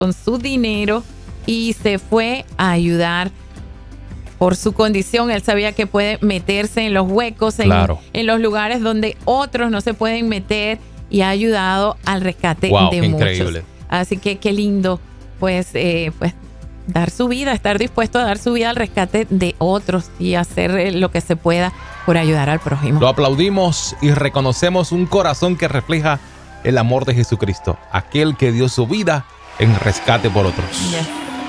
con su dinero y se fue a ayudar. Por su condición, él sabía que puede meterse en los huecos, en los lugares donde otros no se pueden meter, y ha ayudado al rescate de muchos. Increíble. Así que qué lindo, pues dar su vida, estar dispuesto a dar su vida al rescate de otros y hacer lo que se pueda por ayudar al prójimo. Lo aplaudimos y reconocemos un corazón que refleja el amor de Jesucristo, aquel que dio su vida en rescate por otros. Yes.